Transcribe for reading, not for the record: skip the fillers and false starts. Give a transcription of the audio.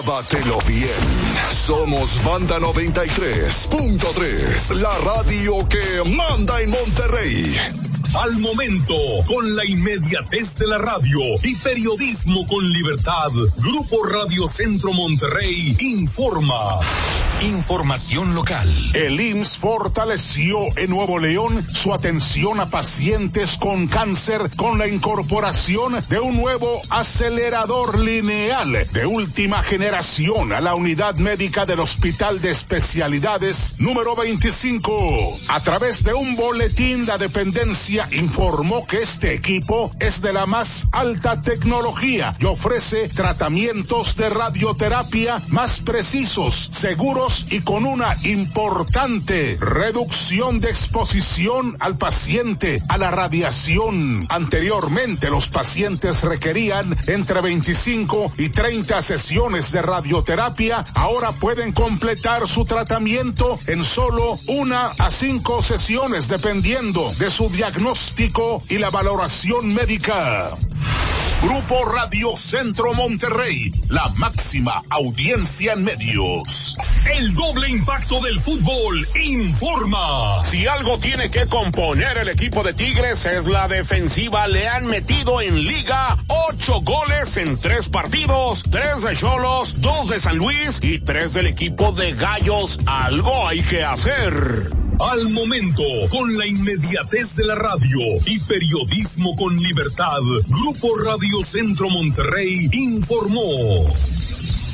Bátelo bien. Somos Banda 93.3, la radio que manda en Monterrey. Al momento, con la inmediatez de la radio y periodismo con libertad, Grupo Radio Centro Monterrey informa. Información local. El IMSS fortaleció en Nuevo León su atención a pacientes con cáncer con la incorporación de un nuevo acelerador lineal de última generación a la unidad médica del Hospital de Especialidades número 25. A través de un boletín, la dependencia informó que este equipo es de la más alta tecnología y ofrece tratamientos de radioterapia más precisos, seguros y con una importante reducción de exposición al paciente a la radiación. Anteriormente, los pacientes requerían entre 25 y 30 sesiones de radioterapia. Ahora pueden completar su tratamiento en solo 1 a 5 sesiones, dependiendo de su diagnóstico y la valoración médica. Grupo Radio Centro Monterrey, la máxima audiencia en medios. El doble impacto del fútbol informa. Si algo tiene que componer el equipo de Tigres es la defensiva. Le han metido en liga 8 goles en 3 partidos, 3 de Xolos, 2 de San Luis y 3 del equipo de Gallos. Algo hay que hacer. Al momento, con la inmediatez de la radio y periodismo con libertad, Grupo Radio Centro Monterrey informó.